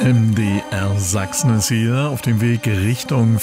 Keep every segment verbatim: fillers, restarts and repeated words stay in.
M D R Sachsen ist hier auf dem Weg Richtung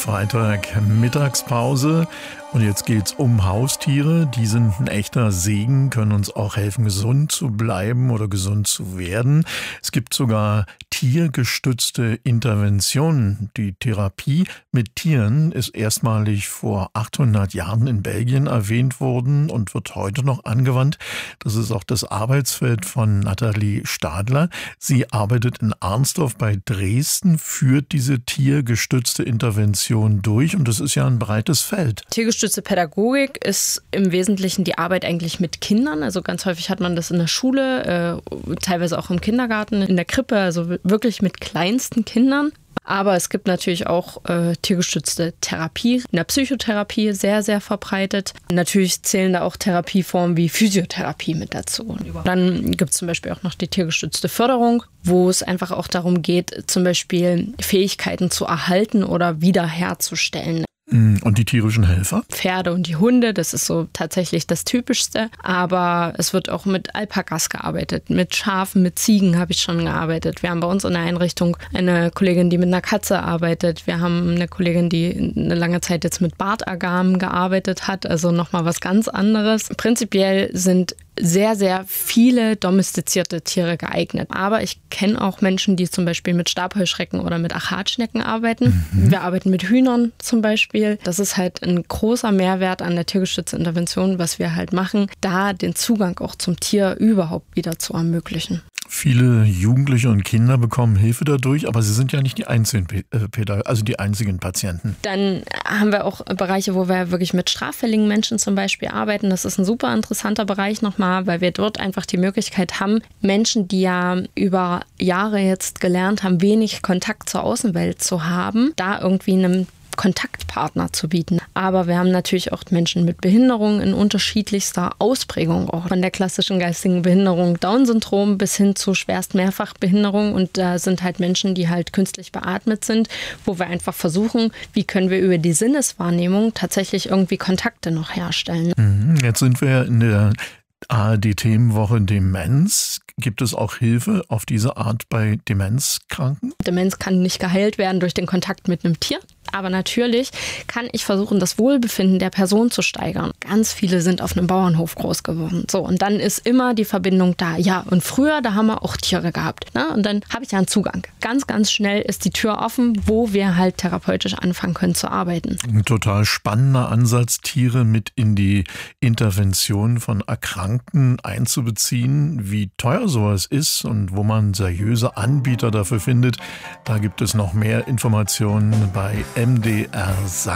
Freitag-Mittagspause. Und jetzt geht's um Haustiere. Die sind ein echter Segen, können uns auch helfen, gesund zu bleiben oder gesund zu werden. Es gibt sogar tiergestützte Interventionen. Die Therapie mit Tieren ist erstmalig vor achthundert Jahren in Belgien erwähnt worden und wird heute noch angewandt. Das ist auch das Arbeitsfeld von Nathalie Stadler. Sie arbeitet in Arnsdorf bei Dresden, führt diese tiergestützte Intervention durch und das ist ja ein breites Feld. Tiergestützte Pädagogik ist im Wesentlichen die Arbeit eigentlich mit Kindern. Also ganz häufig hat man das in der Schule, äh, teilweise auch im Kindergarten, in der Krippe, also wirklich mit kleinsten Kindern. Aber es gibt natürlich auch äh, tiergestützte Therapie, in der Psychotherapie sehr, sehr verbreitet. Natürlich zählen da auch Therapieformen wie Physiotherapie mit dazu. Dann gibt es zum Beispiel auch noch die tiergestützte Förderung, wo es einfach auch darum geht, zum Beispiel Fähigkeiten zu erhalten oder wiederherzustellen. Und die tierischen Helfer? Pferde und die Hunde, das ist so tatsächlich das Typischste. Aber es wird auch mit Alpakas gearbeitet, mit Schafen, mit Ziegen habe ich schon gearbeitet. Wir haben bei uns in der Einrichtung eine Kollegin, die mit einer Katze arbeitet. Wir haben eine Kollegin, die eine lange Zeit jetzt mit Bartagamen gearbeitet hat, also nochmal was ganz anderes. Prinzipiell sind sehr, sehr viele domestizierte Tiere geeignet. Aber ich kenne auch Menschen, die zum Beispiel mit Stabheuschrecken oder mit Achatschnecken arbeiten. Mhm. Wir arbeiten mit Hühnern zum Beispiel. Das ist halt ein großer Mehrwert an der tiergestützten Intervention, was wir halt machen, da den Zugang auch zum Tier überhaupt wieder zu ermöglichen. Viele Jugendliche und Kinder bekommen Hilfe dadurch, aber sie sind ja nicht die einzigen, also die einzigen Patienten. Dann haben wir auch Bereiche, wo wir wirklich mit straffälligen Menschen zum Beispiel arbeiten. Das ist ein super interessanter Bereich nochmal, weil wir dort einfach die Möglichkeit haben, Menschen, die ja über Jahre jetzt gelernt haben, wenig Kontakt zur Außenwelt zu haben, da irgendwie einem Kontaktpartner zu bieten. Aber wir haben natürlich auch Menschen mit Behinderung in unterschiedlichster Ausprägung, auch von der klassischen geistigen Behinderung, Down-Syndrom bis hin zu schwerst Mehrfachbehinderung. Und da sind halt Menschen, die halt künstlich beatmet sind, wo wir einfach versuchen, wie können wir über die Sinneswahrnehmung tatsächlich irgendwie Kontakte noch herstellen. Jetzt sind wir in der A R D-Themenwoche Demenz. Gibt es auch Hilfe auf diese Art bei Demenzkranken? Demenz kann nicht geheilt werden durch den Kontakt mit einem Tier. Aber natürlich kann ich versuchen, das Wohlbefinden der Person zu steigern. Ganz viele sind auf einem Bauernhof groß geworden. So, und dann ist immer die Verbindung da. Ja, und früher, da haben wir auch Tiere gehabt. Ne? Und dann habe ich ja einen Zugang. Ganz, ganz schnell ist die Tür offen, wo wir halt therapeutisch anfangen können zu arbeiten. Ein total spannender Ansatz, Tiere mit in die Intervention von Erkrankten einzubeziehen. Wie teuer sowas ist und wo man seriöse Anbieter dafür findet, da gibt es noch mehr Informationen bei M D R Sachsen.